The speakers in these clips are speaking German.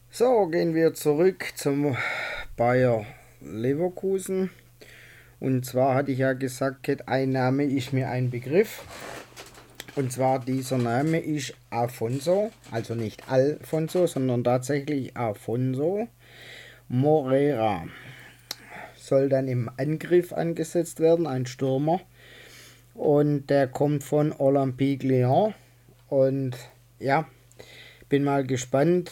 So, gehen wir zurück zum Bayer Leverkusen. Und zwar hatte ich ja gesagt, ein Name ist mir ein Begriff. Und zwar dieser Name ist Afonso, also nicht Alfonso, sondern tatsächlich Afonso Moreira. Soll dann im Angriff angesetzt werden, ein Stürmer. Und der kommt von Olympique Lyon. Und ja, bin mal gespannt.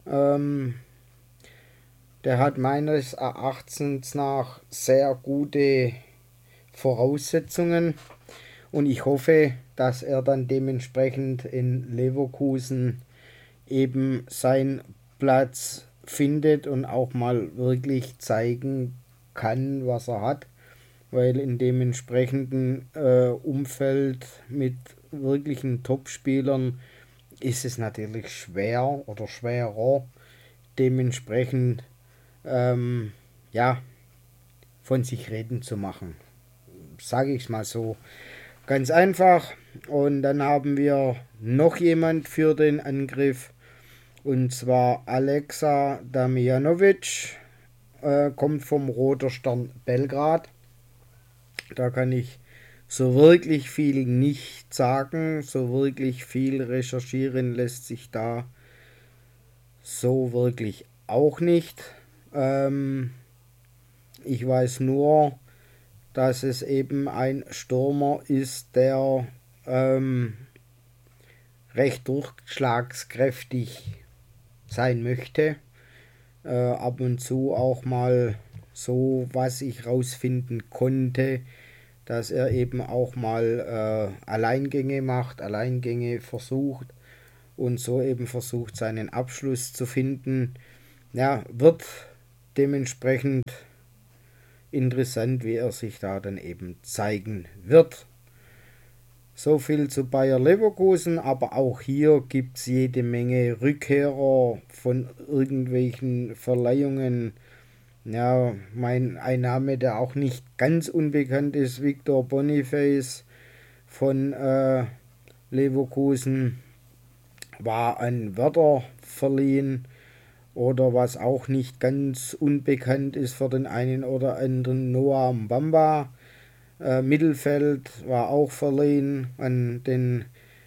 Der hat meines Erachtens nach sehr gute Voraussetzungen und ich hoffe, dass er dann dementsprechend in Leverkusen eben seinen Platz findet und auch mal wirklich zeigen kann, was er hat, weil in dem entsprechenden Umfeld mit wirklichen Topspielern ist es natürlich schwer oder schwerer, dementsprechend ja, von sich reden zu machen. Sage ich mal so. Ganz einfach. Und dann haben wir noch jemand für den Angriff. Und zwar Alexa Damjanovic. Kommt vom Roter Stern Belgrad. Da kann ich so wirklich viel nicht sagen. So wirklich viel recherchieren lässt sich da so wirklich auch nicht. Ich weiß nur, dass es eben ein Stürmer ist, der recht durchschlagskräftig sein möchte. Ab und zu auch mal so, was ich rausfinden konnte, dass er eben auch mal Alleingänge macht, Alleingänge versucht und so eben versucht, seinen Abschluss zu finden. Ja, wird dementsprechend interessant, wie er sich da dann eben zeigen wird. So viel zu Bayer Leverkusen, aber auch hier gibt es jede Menge Rückkehrer von irgendwelchen Verleihungen. Ja, ein Name, der auch nicht ganz unbekannt ist, Victor Boniface von Leverkusen, war an Werder verliehen. Oder was auch nicht ganz unbekannt ist für den einen oder anderen, Noah Mbamba. Mittelfeld war auch verliehen an den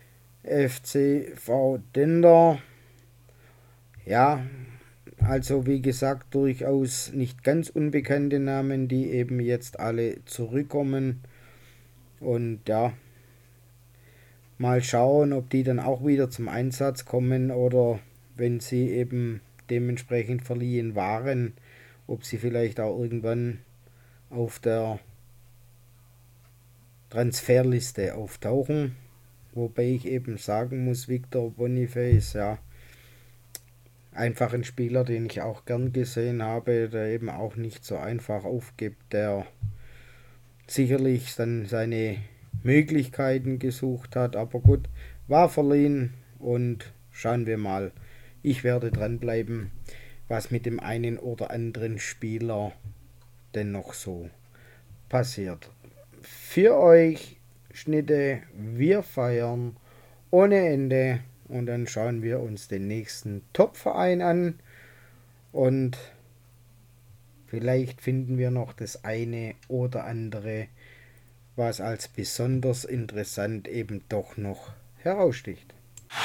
FCV Dender. Ja, also wie gesagt, durchaus nicht ganz unbekannte Namen, die eben jetzt alle zurückkommen. Und ja, mal schauen, ob die dann auch wieder zum Einsatz kommen oder wenn sie eben dementsprechend verliehen waren, ob sie vielleicht auch irgendwann auf der Transferliste auftauchen. Wobei ich eben sagen muss, Victor Boniface, ja, einfach ein Spieler, den ich auch gern gesehen habe, der eben auch nicht so einfach aufgibt, der sicherlich dann seine Möglichkeiten gesucht hat, aber gut, war verliehen und schauen wir mal. Ich werde dranbleiben, was mit dem einen oder anderen Spieler denn noch so passiert. Für euch Schnitte, wir feiern ohne Ende und dann schauen wir uns den nächsten Top-Verein an und vielleicht finden wir noch das eine oder andere, was als besonders interessant eben doch noch heraussticht.